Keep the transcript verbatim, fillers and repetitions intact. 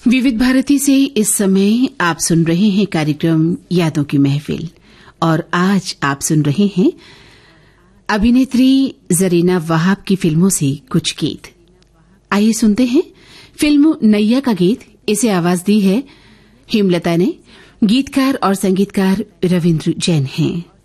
विविध भारती से इस समय आप सुन रहे हैं कार्यक्रम यादों की महफिल और आज आप सुन रहे हैं अभिनेत्री जरीना वहाब की फिल्मों से कुछ गीत। आइए सुनते हैं फिल्म नैया का गीत। इसे आवाज दी है हेमलता ने। गीतकार और संगीतकार रविंद्र जैन हैं।